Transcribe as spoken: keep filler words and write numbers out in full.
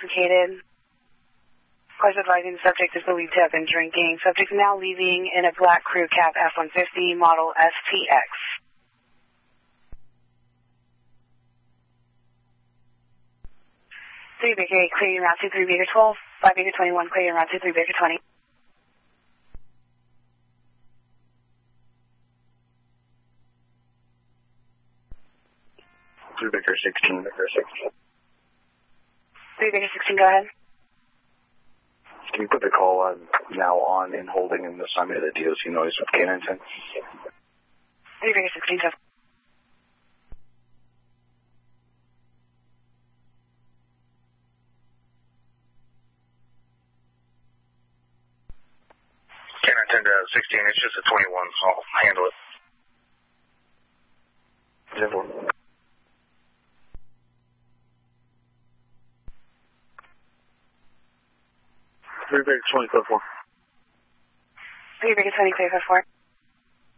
intoxicated. Cars advising the subject is believed to have been drinking. Subject now leaving in a black crew cab F one fifty model S T X. three Baker eight, clear your route to three Baker twelve, five Baker twenty-one, clear your route to three Baker twenty. three Baker sixteen, Baker sixteen. three Baker sixteen, go ahead. Can you put the call on now on in holding in the summit of the D O C noise with K nine ten? three Baker sixteen, go. K nine ten to sixteen, it's just a twenty-one, so I'll handle it. Zero. three Baker twenty, code four. three Baker twenty, clear code four.